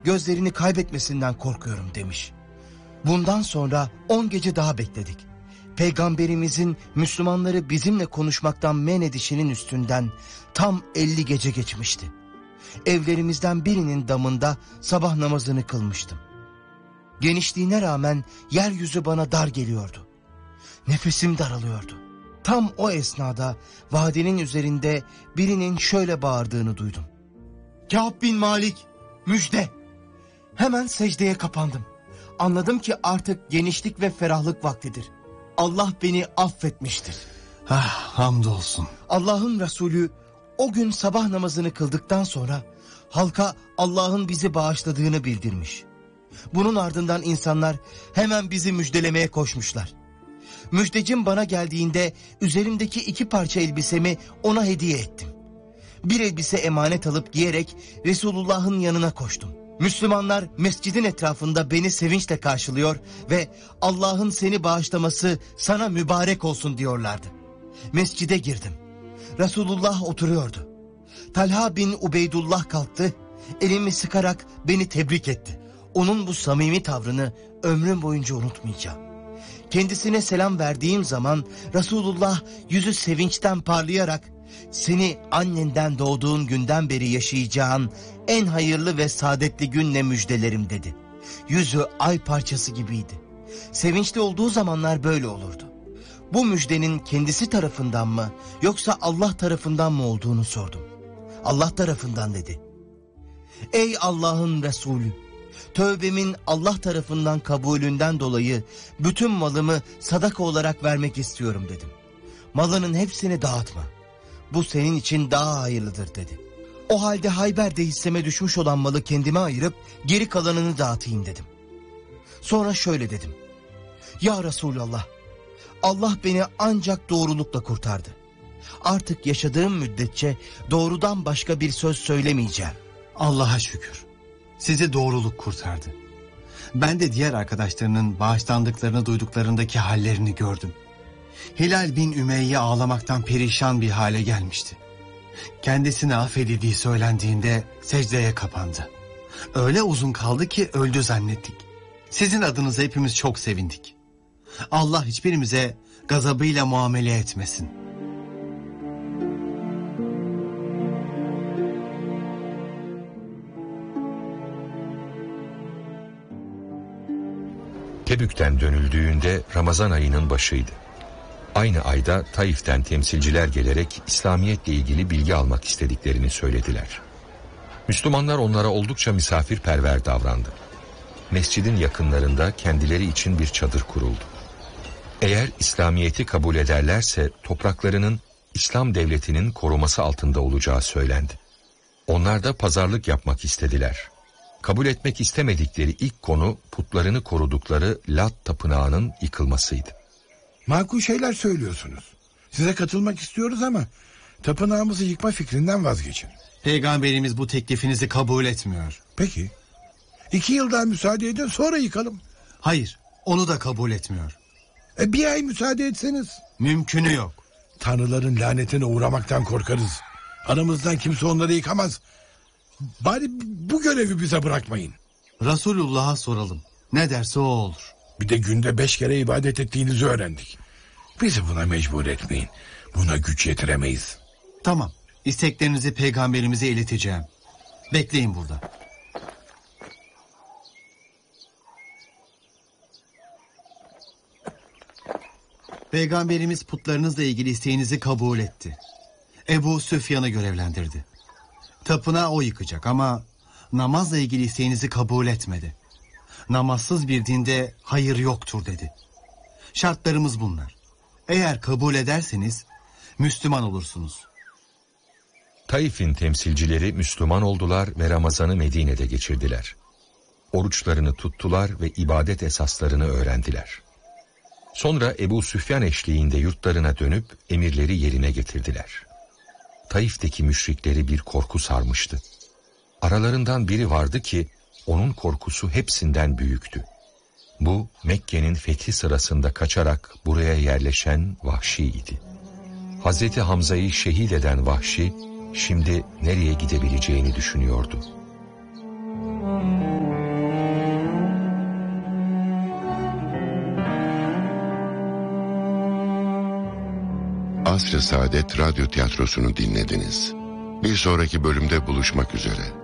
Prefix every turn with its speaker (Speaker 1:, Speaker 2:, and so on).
Speaker 1: gözlerini kaybetmesinden korkuyorum demiş. Bundan sonra 10 gece daha bekledik. Peygamberimizin Müslümanları bizimle konuşmaktan men edişinin üstünden tam 50 gece geçmişti. Evlerimizden birinin damında sabah namazını kılmıştım. Genişliğine rağmen yeryüzü bana dar geliyordu. Nefesim daralıyordu. Tam o esnada vadinin üzerinde birinin şöyle bağırdığını duydum. Kâb bin Malik, müjde! Hemen secdeye kapandım. Anladım ki artık genişlik ve ferahlık vaktidir. Allah beni affetmiştir.
Speaker 2: Hamdolsun.
Speaker 1: Allah'ın Resulü o gün sabah namazını kıldıktan sonra halka Allah'ın bizi bağışladığını bildirmiş. Bunun ardından insanlar hemen bizi müjdelemeye koşmuşlar. Müjdecim bana geldiğinde üzerimdeki 2 parça elbisemi ona hediye ettim. Bir elbise emanet alıp giyerek Resulullah'ın yanına koştum. Müslümanlar mescidin etrafında beni sevinçle karşılıyor ve Allah'ın seni bağışlaması sana mübarek olsun diyorlardı. Mescide girdim. Resulullah oturuyordu. Talha bin Ubeydullah kalktı, elimi sıkarak beni tebrik etti. Onun bu samimi tavrını ömrüm boyunca unutmayacağım. Kendisine selam verdiğim zaman Resulullah yüzü sevinçten parlayarak seni annenden doğduğun günden beri yaşayacağın en hayırlı ve saadetli günle müjdelerim dedi. Yüzü ay parçası gibiydi. Sevinçli olduğu zamanlar böyle olurdu. Bu müjdenin kendisi tarafından mı yoksa Allah tarafından mı olduğunu sordum. Allah tarafından dedi. Ey Allah'ın Resulü! Tövbemin Allah tarafından kabulünden dolayı bütün malımı sadaka olarak vermek istiyorum dedim. Malının hepsini dağıtma. Bu senin için daha hayırlıdır dedi. O halde Hayber'de hisseme düşmüş olan malı kendime ayırıp geri kalanını dağıtayım dedim. Sonra şöyle dedim. Ya Resulallah, Allah beni ancak doğrulukla kurtardı. Artık yaşadığım müddetçe doğrudan başka bir söz söylemeyeceğim.
Speaker 2: Allah'a şükür. Sizi doğruluk kurtardı. Ben de diğer arkadaşlarının bağışlandıklarını duyduklarındaki hallerini gördüm. Hilal bin Ümeyye ağlamaktan perişan bir hale gelmişti. Kendisine affedildiği söylendiğinde secdeye kapandı. Öyle uzun kaldı ki öldü zannettik. Sizin adınıza hepimiz çok sevindik. Allah hiçbirimize gazabıyla muamele etmesin.
Speaker 3: Tebük'ten dönüldüğünde Ramazan ayının başıydı. Aynı ayda Taif'ten temsilciler gelerek İslamiyetle ilgili bilgi almak istediklerini söylediler. Müslümanlar onlara oldukça misafirperver davrandı. Mescidin yakınlarında kendileri için bir çadır kuruldu. Eğer İslamiyet'i kabul ederlerse topraklarının İslam devletinin koruması altında olacağı söylendi. Onlar da pazarlık yapmak istediler. Kabul etmek istemedikleri ilk konu putlarını korudukları Lat tapınağının yıkılmasıydı.
Speaker 4: Makul şeyler söylüyorsunuz. Size katılmak istiyoruz ama tapınağımızı yıkma fikrinden vazgeçin.
Speaker 2: Peygamberimiz bu teklifinizi kabul etmiyor.
Speaker 4: Peki. 2 yıl daha müsaade edin, sonra yıkalım.
Speaker 2: Hayır, onu da kabul etmiyor.
Speaker 4: 1 ay müsaade etseniz.
Speaker 2: Mümkünü yok.
Speaker 4: Tanrıların lanetine uğramaktan korkarız. Aramızdan kimse onları yıkamaz. Bari bu görevi bize bırakmayın.
Speaker 2: Resulullah'a soralım. Ne derse o olur.
Speaker 4: Bir de günde 5 kere ibadet ettiğinizi öğrendik. Bizi buna mecbur etmeyin. Buna güç yetiremeyiz.
Speaker 2: Tamam. İsteklerinizi peygamberimize ileteceğim. Bekleyin burada. Peygamberimiz putlarınızla ilgili isteğinizi kabul etti. Ebu Süfyan'ı görevlendirdi. Tapınağı o yıkacak ama namazla ilgili isteğinizi kabul etmedi. Namazsız bir dinde hayır yoktur dedi. Şartlarımız bunlar. Eğer kabul ederseniz Müslüman olursunuz.
Speaker 3: Taif'in temsilcileri Müslüman oldular ve Ramazan'ı Medine'de geçirdiler. Oruçlarını tuttular ve ibadet esaslarını öğrendiler. Sonra Ebu Süfyan eşliğinde yurtlarına dönüp emirleri yerine getirdiler. Taif'teki müşrikleri bir korku sarmıştı. Aralarından biri vardı ki onun korkusu hepsinden büyüktü. Bu Mekke'nin fethi sırasında kaçarak buraya yerleşen Vahşi idi. Hazreti Hamza'yı şehit eden Vahşi şimdi nereye gidebileceğini düşünüyordu.
Speaker 5: Asr-ı Saadet Radyo Tiyatrosu'nu dinlediniz. Bir sonraki bölümde buluşmak üzere.